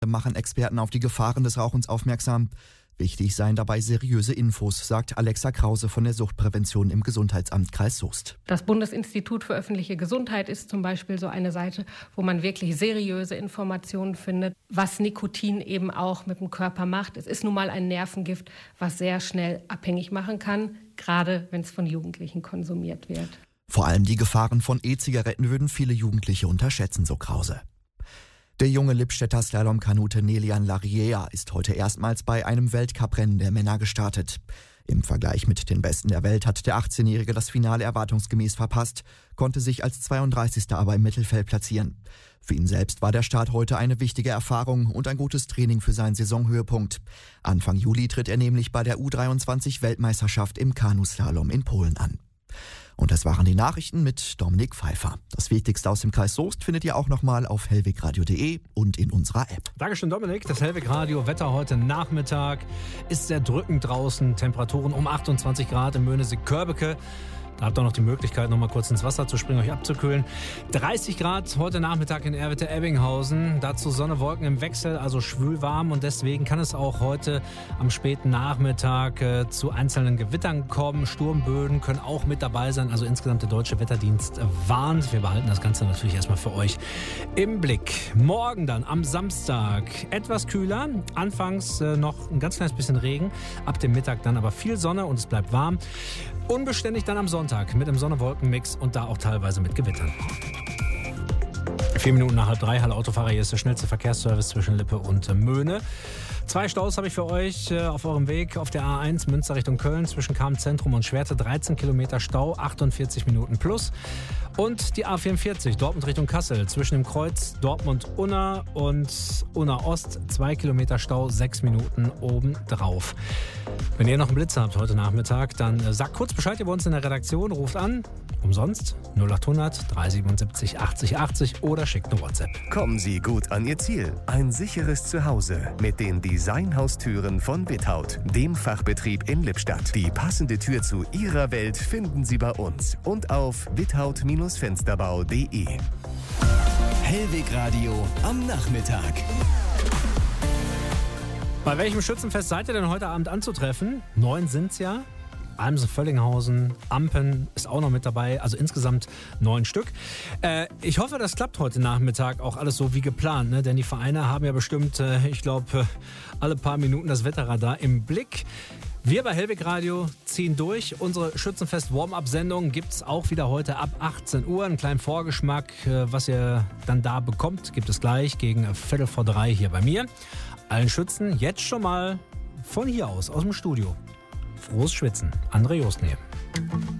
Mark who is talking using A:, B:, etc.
A: machen Experten auf die Gefahren des Rauchens aufmerksam. Wichtig seien dabei seriöse Infos, sagt Alexa Krause von der Suchtprävention im Gesundheitsamt Kreis Soest.
B: Das Bundesinstitut für öffentliche Gesundheit ist zum Beispiel so eine Seite, wo man wirklich seriöse Informationen findet, was Nikotin eben auch mit dem Körper macht. Es ist nun mal ein Nervengift, was sehr schnell abhängig machen kann, gerade wenn es von Jugendlichen konsumiert wird.
A: Vor allem die Gefahren von E-Zigaretten würden viele Jugendliche unterschätzen, so Krause. Der junge Lippstädter Slalomkanute Nelian Larriea ist heute erstmals bei einem Weltcuprennen der Männer gestartet. Im Vergleich mit den Besten der Welt hat der 18-Jährige das Finale erwartungsgemäß verpasst, konnte sich als 32. aber im Mittelfeld platzieren. Für ihn selbst war der Start heute eine wichtige Erfahrung und ein gutes Training für seinen Saisonhöhepunkt. Anfang Juli tritt er nämlich bei der U23-Weltmeisterschaft im Kanuslalom in Polen an. Und das waren die Nachrichten mit Dominik Pfeiffer. Das Wichtigste aus dem Kreis Soest findet ihr auch nochmal auf hellwegradio.de und in unserer App.
C: Dankeschön, Dominik. Das Hellwegradio Wetter heute Nachmittag ist sehr drückend draußen. Temperaturen um 28 Grad im Möhnesee-Körbeke. Da habt ihr noch die Möglichkeit, noch mal kurz ins Wasser zu springen, euch abzukühlen. 30 Grad heute Nachmittag in Erwitte-Ebbinghausen. Dazu Sonne, Wolken im Wechsel, also schwül warm. Und deswegen kann es auch heute am späten Nachmittag zu einzelnen Gewittern kommen. Sturmböen können auch mit dabei sein. Also insgesamt der Deutsche Wetterdienst warnt. Wir behalten das Ganze natürlich erstmal für euch im Blick. Morgen dann am Samstag etwas kühler. Anfangs noch ein ganz kleines bisschen Regen. Ab dem Mittag dann aber viel Sonne und es bleibt warm. Unbeständig dann am Sonntag mit einem Sonne-Wolken-Mix und da auch teilweise mit Gewittern. 4 Minuten nach 2:30, Halle Autofahrer, hier ist der schnellste Verkehrsservice zwischen Lippe und Möhne. 2 Staus habe ich für euch auf eurem Weg auf der A1 Münster Richtung Köln zwischen Cham-Zentrum und Schwerte. 13 Kilometer Stau, 48 Minuten plus. Und die A44 Dortmund Richtung Kassel zwischen dem Kreuz Dortmund-Unna und Unna-Ost. 2 Kilometer Stau, 6 Minuten obendrauf. Wenn ihr noch einen Blitz habt heute Nachmittag, dann sagt kurz Bescheid, ihr bei uns in der Redaktion, ruft an, umsonst 0800 377 80 80 oder schickt eine WhatsApp.
D: Kommen Sie gut an Ihr Ziel. Ein sicheres Zuhause mit den Designhaustüren von Without, dem Fachbetrieb in Lippstadt. Die passende Tür zu Ihrer Welt finden Sie bei uns und auf without-fensterbau.de.
E: Hellwegradio am Nachmittag.
C: Bei welchem Schützenfest seid ihr denn heute Abend anzutreffen? 9 sind's ja. Almsen-Völlinghausen, Ampen ist auch noch mit dabei, also insgesamt 9 Stück. Ich hoffe, das klappt heute Nachmittag auch alles so wie geplant, ne? Denn die Vereine haben ja bestimmt, ich glaube, alle paar Minuten das Wetterradar im Blick. Wir bei Hellwegradio ziehen durch. Unsere Schützenfest-Warm-Up-Sendung gibt es auch wieder heute ab 18 Uhr. Einen kleinen Vorgeschmack, was ihr dann da bekommt, gibt es gleich gegen 2:15 hier bei mir. Allen Schützen jetzt schon mal von hier aus dem Studio. Frohes Schwitzen. André Jostnähe.